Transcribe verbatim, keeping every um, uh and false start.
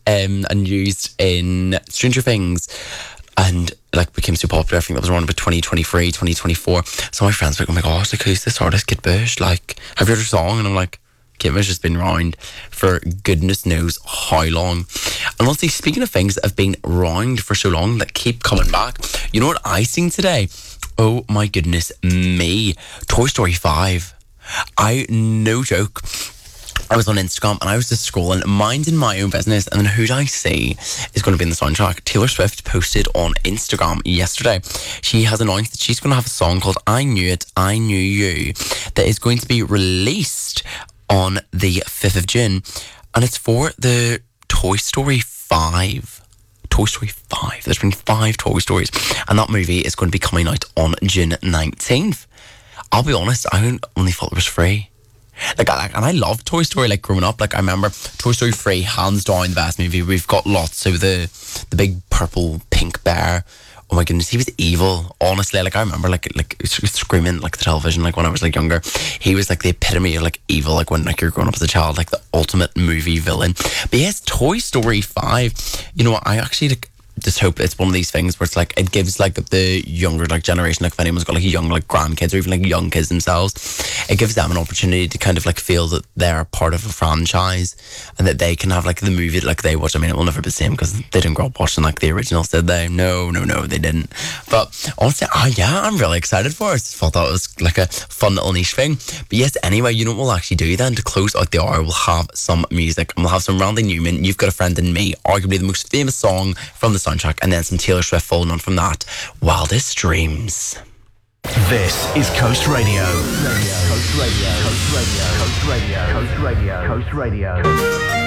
um, and used in Stranger Things. And like became so popular. I think that was around about twenty twenty-three, twenty twenty-four. So my friends were like, oh my gosh, like who's this artist, Kate Bush? Like, have you heard her song? And I'm like, Kate Bush has been around for goodness knows how long. And honestly, speaking of things that have been around for so long that keep coming back, you know what I seen today? Oh my goodness me. Toy Story five. I, no joke, I was on Instagram and I was just scrolling, minding my own business, and then who did I see is going to be in the soundtrack? Taylor Swift posted on Instagram yesterday. She has announced that she's going to have a song called I Knew It, I Knew You that is going to be released on the fifth of June, and it's for the Toy Story five. Toy Story five. There's been five Toy Stories, and that movie is going to be coming out on June nineteenth. I'll be honest, I only thought it was free. Like, I, and I loved Toy Story, like, growing up. Like, I remember Toy Story three, hands down the best movie. We've got lots. So the the big purple pink bear, oh my goodness, he was evil, honestly. Like, I remember, like, like screaming, like, the television, like, when I was, like, younger. He was, like, the epitome of, like, evil, like, when, like, you're growing up as a child, like, the ultimate movie villain. But yes, Toy Story five, you know what, I actually, like, just hope it's one of these things where it's like it gives like the younger like generation, like if anyone's got like young like grandkids or even like young kids themselves, it gives them an opportunity to kind of like feel that they're part of a franchise and that they can have like the movie that like they watch. I mean, it will never be the same because they didn't grow up watching like the originals, did they? No, no, no, they didn't. But honestly, oh yeah, I'm really excited for it. I just thought that was like a fun little niche thing. But yes, anyway, you know what we'll actually do then to close out the hour? We'll have some music and we'll have some Randy Newman, You've Got a Friend in Me, arguably the most famous song from the soundtrack, and then some Taylor Swift following on from that, Wildest Dreams. This is Coast Radio. Coast Radio. Coast Radio. Coast Radio. Coast Radio. Coast Radio. Coast Radio.